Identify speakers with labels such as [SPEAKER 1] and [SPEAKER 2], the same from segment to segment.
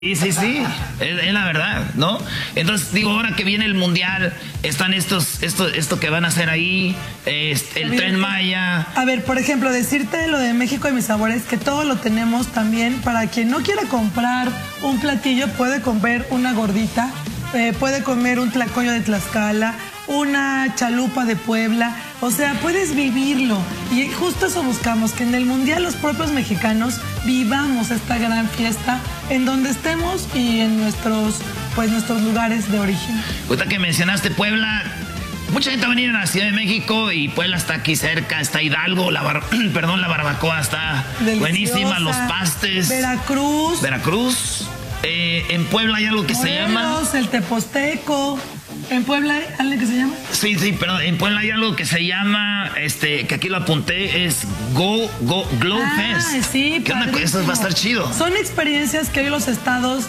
[SPEAKER 1] Sí, sí, sí, es la verdad, ¿no? Entonces, digo, ahora que viene el Mundial, están esto que van a hacer ahí, el Tren Maya.
[SPEAKER 2] A ver, por ejemplo, decirte lo de México y mis sabores, que todo lo tenemos también. Para quien no quiera comprar un platillo, puede comer una gordita, puede comer un tlacoyo de Tlaxcala, una chalupa de Puebla. O sea, puedes vivirlo. Y justo eso buscamos, que en el Mundial los propios mexicanos vivamos esta gran fiesta en donde estemos y en nuestros lugares de origen.
[SPEAKER 1] Ahorita que mencionaste Puebla, mucha gente va a venir a la Ciudad de México y Puebla está aquí cerca, está Hidalgo, la barbacoa está deliciosa, buenísima, los pastes. Veracruz. En Puebla hay algo que se llama...
[SPEAKER 2] el teposteco. ¿En Puebla hay algo que se llama?
[SPEAKER 1] Sí, pero en Puebla hay algo que se llama, que aquí lo apunté, es Glow Fest.
[SPEAKER 2] Sí,
[SPEAKER 1] eso va a estar chido.
[SPEAKER 2] Son experiencias que hoy los estados,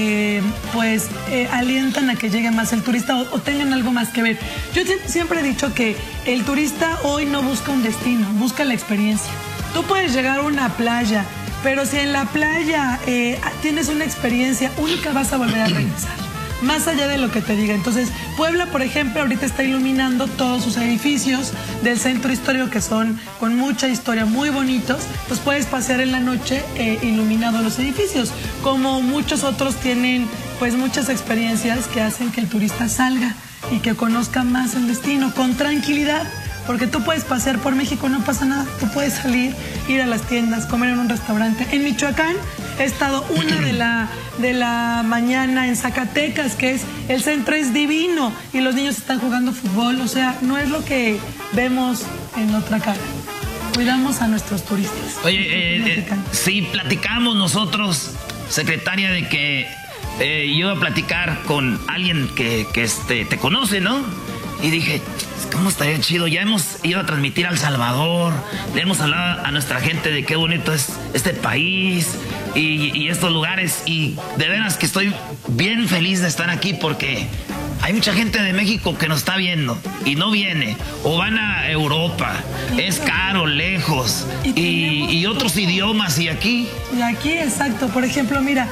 [SPEAKER 2] alientan a que llegue más el turista o tengan algo más que ver. Yo siempre he dicho que el turista hoy no busca un destino, busca la experiencia. Tú puedes llegar a una playa, pero si en la playa tienes una experiencia única, vas a volver a regresar. Más allá de lo que te diga. Entonces, Puebla, por ejemplo, ahorita está iluminando todos sus edificios del centro histórico, que son con mucha historia, muy bonitos. Pues puedes pasear en la noche iluminando los edificios. Como muchos otros tienen, pues, muchas experiencias que hacen que el turista salga y que conozca más el destino con tranquilidad. Porque tú puedes pasear por México, no pasa nada. Tú puedes salir, ir a las tiendas, comer en un restaurante. En Michoacán he estado de la mañana en Zacatecas, que el centro es divino y los niños están jugando fútbol. O sea, no es lo que vemos en otra cara. Cuidamos a nuestros turistas.
[SPEAKER 1] Oye, sí, platicamos nosotros, secretaria, de que yo iba a platicar con alguien que te conoce, ¿no? Y dije, ¿cómo estaría chido? Ya hemos ido a transmitir a El Salvador, le hemos hablado a nuestra gente de qué bonito es este país y estos lugares. Y de veras que estoy bien feliz de estar aquí porque hay mucha gente de México que nos está viendo y no viene. O van a Europa, es caro, lejos, y otros idiomas. Y aquí,
[SPEAKER 2] exacto. Por ejemplo, mira,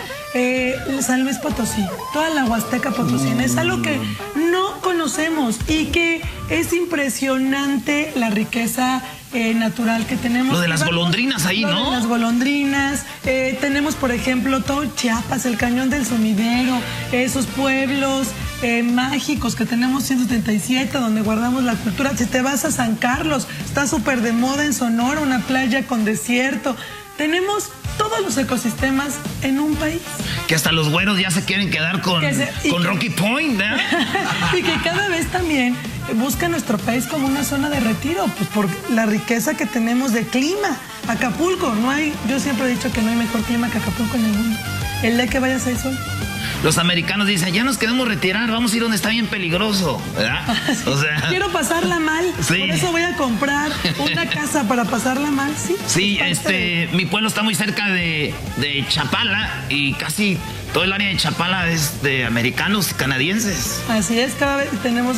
[SPEAKER 2] San Luis Potosí, toda la Huasteca Potosina, es algo que no conocemos y que es impresionante la riqueza natural que tenemos.
[SPEAKER 1] Lo de las golondrinas ahí, ¿no?
[SPEAKER 2] Las golondrinas. Tenemos, por ejemplo, todo Chiapas, el Cañón del Sumidero, esos pueblos mágicos que tenemos 177, donde guardamos la cultura. Si te vas a San Carlos, está súper de moda en Sonora, una playa con desierto. Tenemos todos los ecosistemas en un país.
[SPEAKER 1] Que hasta los güeros ya se quieren quedar con Rocky Point, ¿eh?
[SPEAKER 2] Y que cada vez también busca nuestro país como una zona de retiro, pues por la riqueza que tenemos de clima. Acapulco, yo siempre he dicho que no hay mejor clima que Acapulco en el mundo. El día que vayas al sol.
[SPEAKER 1] Los americanos dicen, ya nos queremos retirar, vamos a ir donde está bien peligroso, ¿verdad?
[SPEAKER 2] Sí, o sea, quiero pasarla mal, sí. Por eso voy a comprar una casa para pasarla mal, ¿sí?
[SPEAKER 1] Sí, mi pueblo está muy cerca de Chapala y casi todo el área de Chapala es de americanos y canadienses.
[SPEAKER 2] Así es, cada vez tenemos,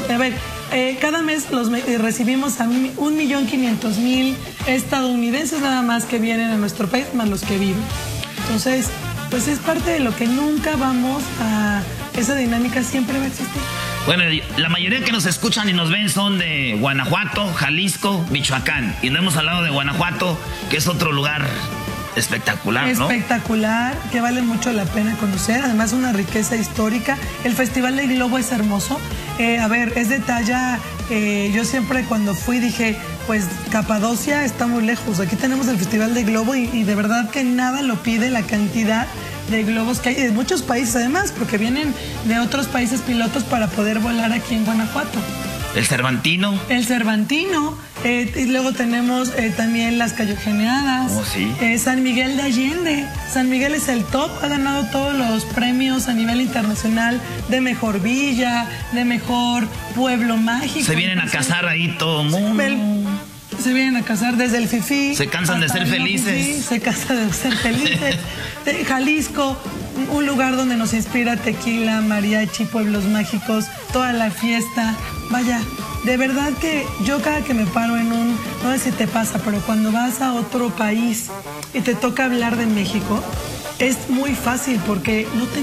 [SPEAKER 2] cada mes recibimos a 1.500.000 estadounidenses nada más que vienen a nuestro país, más los que viven. Entonces, pues es parte de lo que nunca vamos a... Esa dinámica siempre va a existir.
[SPEAKER 1] Bueno, la mayoría que nos escuchan y nos ven son de Guanajuato, Jalisco, Michoacán. Y no hemos hablado de Guanajuato, que es otro lugar espectacular, ¿no?
[SPEAKER 2] Espectacular, que vale mucho la pena conocer. Además, una riqueza histórica. El Festival del Globo es hermoso. Es de talla... yo siempre cuando fui dije, pues Capadocia está muy lejos. Aquí tenemos el Festival del Globo y de verdad que nada lo pide la cantidad de globos que hay de muchos países además, porque vienen de otros países pilotos para poder volar aquí en Guanajuato.
[SPEAKER 1] ¿El Cervantino?
[SPEAKER 2] El Cervantino. Y luego tenemos también las Cayogeneadas.
[SPEAKER 1] Oh, sí.
[SPEAKER 2] San Miguel de Allende. San Miguel es el top, ha ganado todos los premios a nivel internacional de mejor villa, de mejor pueblo mágico.
[SPEAKER 1] Se vienen a casar ahí todo el mundo.
[SPEAKER 2] Se vienen a casar desde el fifí.
[SPEAKER 1] Se cansan de ser felices.
[SPEAKER 2] Sí, se cansan de ser felices. Jalisco, un lugar donde nos inspira tequila, mariachi, pueblos mágicos, toda la fiesta. Vaya, de verdad que yo cada que me paro no sé si te pasa, pero cuando vas a otro país y te toca hablar de México, es muy fácil porque no